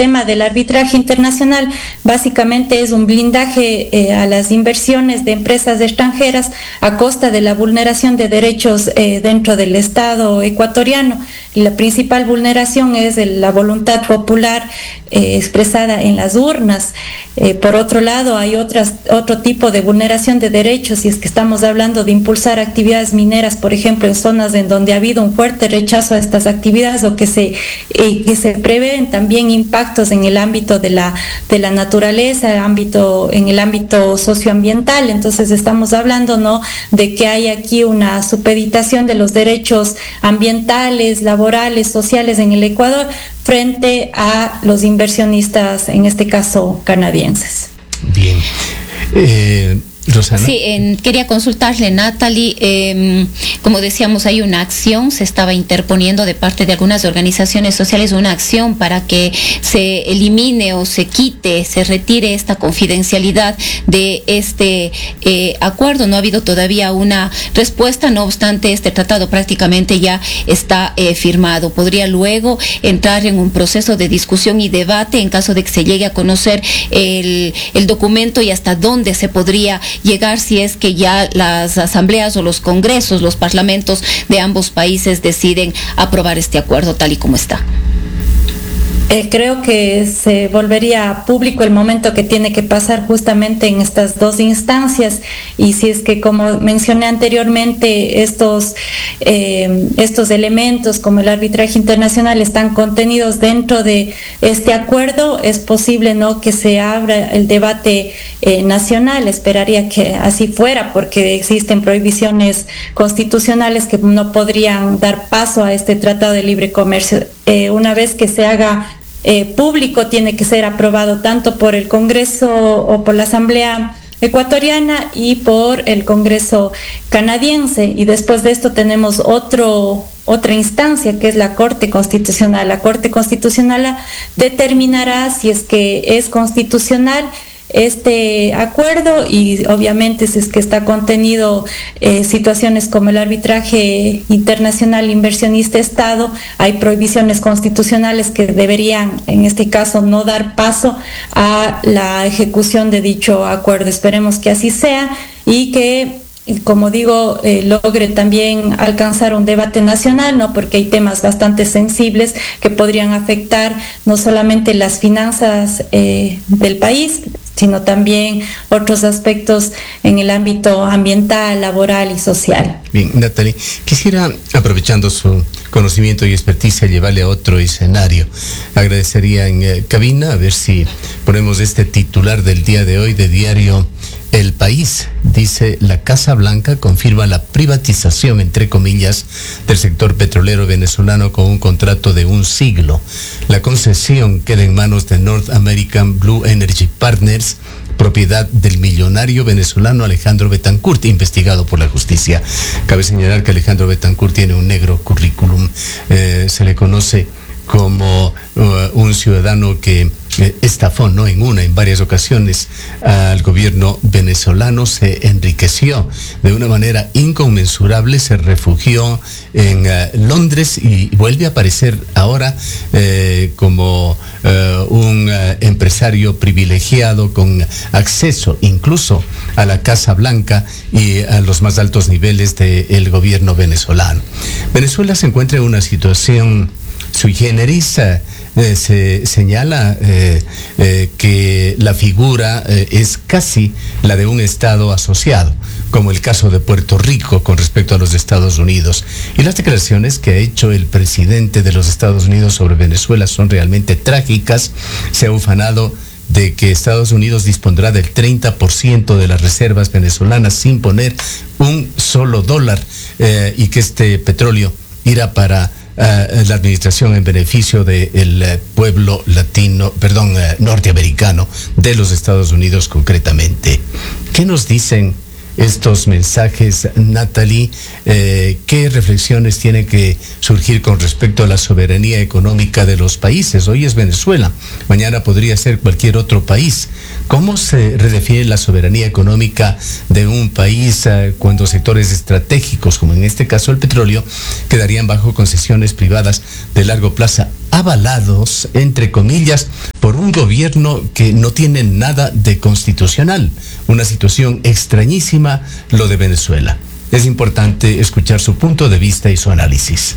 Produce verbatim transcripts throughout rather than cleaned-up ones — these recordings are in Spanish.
tema del arbitraje internacional básicamente es un blindaje eh, a las inversiones de empresas extranjeras a costa de la vulneración de derechos eh, dentro del Estado ecuatoriano. Y la principal vulneración es el, la voluntad popular eh, expresada en las urnas. Eh, por otro lado, hay otras, otro tipo de vulneración de derechos, y es que estamos hablando de impulsar actividades mineras, por ejemplo, en zonas en donde ha habido un fuerte rechazo a estas actividades, o que se, eh, que se prevén también impactos en el ámbito de la, de la naturaleza, ámbito, en el ámbito socioambiental. Entonces estamos hablando, ¿no?, de que hay aquí una supeditación de los derechos ambientales, laborales, sociales en el Ecuador frente a los inversionistas, en este caso canadienses. Bien. Eh... Rosana. Sí, en, quería consultarle, Natalie, eh, como decíamos, hay una acción, se estaba interponiendo de parte de algunas organizaciones sociales una acción para que se elimine o se quite, se retire esta confidencialidad de este eh, acuerdo. No ha habido todavía una respuesta, no obstante, este tratado prácticamente ya está eh, firmado. Podría luego entrar en un proceso de discusión y debate en caso de que se llegue a conocer el, el documento, y hasta dónde se podría llegar si es que ya las asambleas o los congresos, los parlamentos de ambos países deciden aprobar este acuerdo tal y como está. Eh, creo que se volvería público el momento que tiene que pasar justamente en estas dos instancias, y si es que, como mencioné anteriormente, estos, eh, estos elementos como el arbitraje internacional están contenidos dentro de este acuerdo, es posible, ¿no?, que se abra el debate eh, nacional. Esperaría que así fuera, porque existen prohibiciones constitucionales que no podrían dar paso a este tratado de libre comercio. Eh, una vez que se haga Eh, público, tiene que ser aprobado tanto por el Congreso o por la Asamblea ecuatoriana y por el Congreso canadiense, y después de esto tenemos otro otra instancia que es la Corte Constitucional. La Corte Constitucional determinará si es que es constitucional este acuerdo, y obviamente si es que está contenido eh, situaciones como el arbitraje internacional inversionista-Estado, hay prohibiciones constitucionales que deberían, en este caso, no dar paso a la ejecución de dicho acuerdo. Esperemos que así sea y que, como digo, eh, logre también alcanzar un debate nacional, ¿no?, porque hay temas bastante sensibles que podrían afectar no solamente las finanzas eh, del país, sino también otros aspectos en el ámbito ambiental, laboral y social. Bien, Natalie, quisiera, aprovechando su conocimiento y experticia, llevarle a otro escenario. Agradecería en eh, cabina a ver si ponemos este titular del día de hoy de diario El País. Dice: la Casa Blanca confirma la privatización, entre comillas, del sector petrolero venezolano con un contrato de un siglo. La concesión queda en manos de North American Blue Energy Partners, propiedad del millonario venezolano Alejandro Betancourt, investigado por la justicia. Cabe señalar que Alejandro Betancourt tiene un negro currículum. Eh, se le conoce como uh, un ciudadano que eh, estafó, ¿no?, en una, en varias ocasiones al gobierno venezolano, se enriqueció de una manera inconmensurable, se refugió en uh, Londres y vuelve a aparecer ahora eh, como uh, un uh, empresario privilegiado con acceso incluso a la Casa Blanca y a los más altos niveles del gobierno venezolano. Venezuela se encuentra en una situación sui generis. Eh, se señala eh, eh, que la figura eh, es casi la de un Estado asociado, como el caso de Puerto Rico con respecto a los Estados Unidos. Y las declaraciones que ha hecho el presidente de los Estados Unidos sobre Venezuela son realmente trágicas. Se ha ufanado de que Estados Unidos dispondrá del treinta por ciento de las reservas venezolanas sin poner un solo dólar, eh, y que este petróleo irá para Uh, la administración en beneficio del uh, pueblo latino, perdón, uh, norteamericano de los Estados Unidos concretamente. ¿Qué nos dicen estos mensajes, Natalie, eh, ¿qué reflexiones tienen que surgir con respecto a la soberanía económica de los países? Hoy es Venezuela, mañana podría ser cualquier otro país. ¿Cómo se redefine la soberanía económica de un país eh, cuando sectores estratégicos, como en este caso el petróleo, quedarían bajo concesiones privadas de largo plazo, avalados, entre comillas, por un gobierno que no tiene nada de constitucional? Una situación extrañísima lo de Venezuela. Es importante escuchar su punto de vista y su análisis.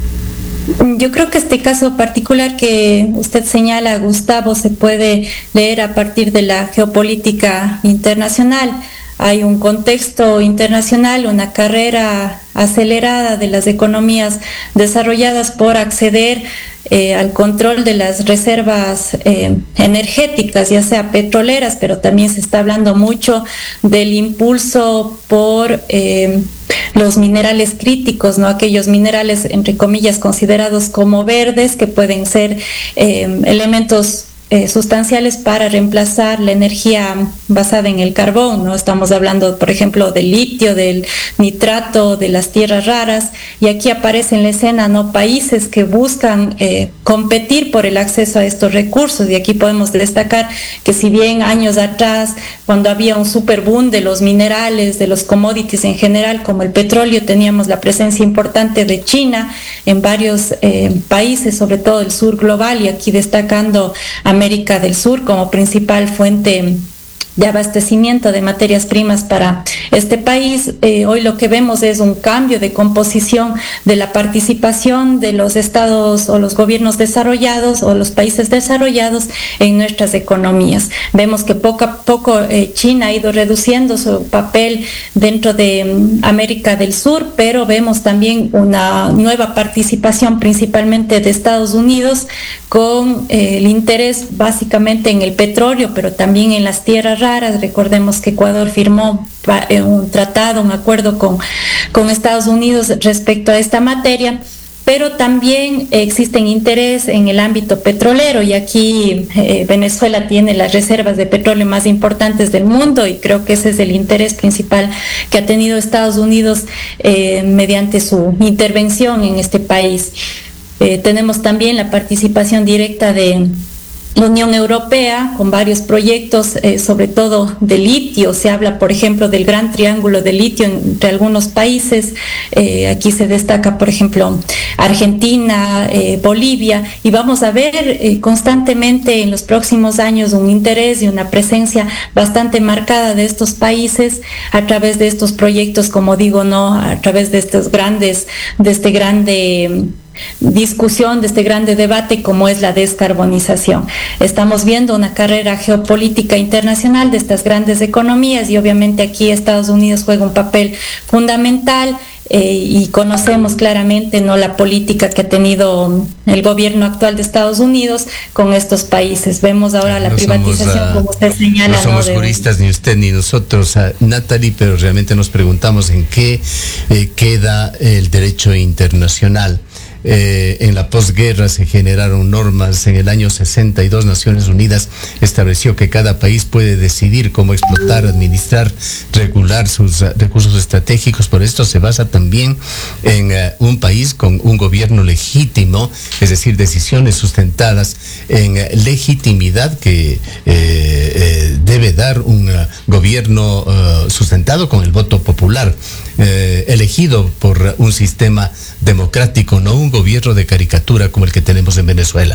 Yo creo que este caso particular que usted señala, Gustavo, se puede leer a partir de la geopolítica internacional. Hay un contexto internacional, una carrera acelerada de las economías desarrolladas por acceder eh, al control de las reservas eh, energéticas, ya sea petroleras, pero también se está hablando mucho del impulso por eh, los minerales críticos, ¿no? Aquellos minerales, entre comillas, considerados como verdes, que pueden ser eh, elementos Eh, sustanciales para reemplazar la energía basada en el carbón, ¿no? Estamos hablando, por ejemplo, del litio, del nitrato, de las tierras raras, y aquí aparecen en la escena, ¿no?, países que buscan eh, competir por el acceso a estos recursos, y aquí podemos destacar que si bien años atrás, cuando había un super boom de los minerales, de los commodities en general, como el petróleo, teníamos la presencia importante de China en varios eh, países, sobre todo el sur global, y aquí destacando a América del Sur como principal fuente de abastecimiento de materias primas para este país. Eh, hoy lo que vemos es un cambio de composición de la participación de los estados o los gobiernos desarrollados o los países desarrollados en nuestras economías. Vemos que poco a poco eh, China ha ido reduciendo su papel dentro de um, América del Sur, pero vemos también una nueva participación principalmente de Estados Unidos con eh, el interés básicamente en el petróleo, pero también en las tierras raras. Recordemos que Ecuador firmó un tratado, un acuerdo con, con Estados Unidos respecto a esta materia, pero también existen interés en el ámbito petrolero, y aquí eh, Venezuela tiene las reservas de petróleo más importantes del mundo, y creo que ese es el interés principal que ha tenido Estados Unidos eh, mediante su intervención en este país. Eh, tenemos también la participación directa de la Unión Europea con varios proyectos, eh, sobre todo de litio. Se habla, por ejemplo, del gran triángulo de litio entre algunos países. Eh, aquí se destaca, por ejemplo, Argentina, eh, Bolivia, y vamos a ver eh, constantemente en los próximos años un interés y una presencia bastante marcada de estos países a través de estos proyectos, como digo, no, a través de estos grandes, de este grande discusión, de este grande debate como es la descarbonización. Estamos viendo una carrera geopolítica internacional de estas grandes economías, y obviamente aquí Estados Unidos juega un papel fundamental. Eh, y conocemos claramente, ¿no?, la política que ha tenido el gobierno actual de Estados Unidos con estos países. Vemos ahora la no privatización, somos, uh, como usted señala. No somos ¿no? juristas, de... ni usted ni nosotros, uh, Natalie, pero realmente nos preguntamos en qué eh, queda el derecho internacional. Eh, en la posguerra se generaron normas. En el año sesenta y dos Naciones Unidas estableció que cada país puede decidir cómo explotar, administrar, regular sus uh, recursos estratégicos. Por esto se basa también en uh, un país con un gobierno legítimo, es decir, decisiones sustentadas en uh, legitimidad que eh, eh, debe dar un uh, gobierno uh, sustentado con el voto popular, eh, elegido por un sistema democrático, no un gobierno de caricatura como el que tenemos en Venezuela.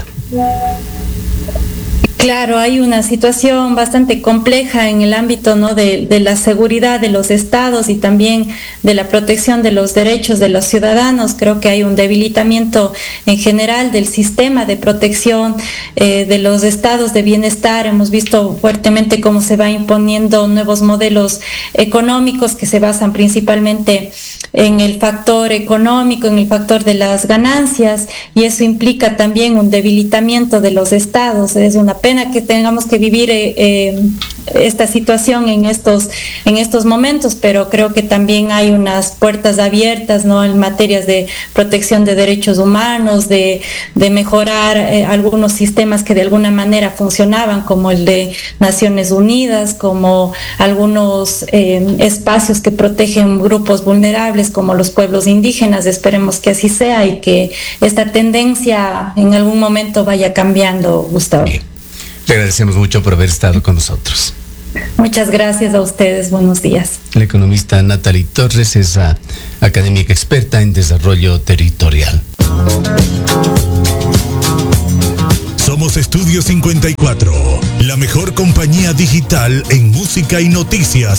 Claro, hay una situación bastante compleja en el ámbito, ¿no?, de, de la seguridad de los estados y también de la protección de los derechos de los ciudadanos. Creo que hay un debilitamiento en general del sistema de protección eh, de los estados de bienestar. Hemos visto fuertemente cómo se va imponiendo nuevos modelos económicos que se basan principalmente en el factor económico, en el factor de las ganancias, y eso implica también un debilitamiento de los estados. Es una pena que tengamos que vivir eh, eh, esta situación en estos, en estos momentos, pero creo que también hay unas puertas abiertas, ¿no?, en materias de protección de derechos humanos, de, de mejorar eh, algunos sistemas que de alguna manera funcionaban, como el de Naciones Unidas, como algunos eh, espacios que protegen grupos vulnerables como los pueblos indígenas. Esperemos que así sea y que esta tendencia en algún momento vaya cambiando, Gustavo. Bien. Le agradecemos mucho por haber estado con nosotros. Muchas gracias a ustedes, buenos días. La economista Natalie Torres es a, académica experta en desarrollo territorial. Somos Estudio cincuenta y cuatro, la mejor compañía digital en música y noticias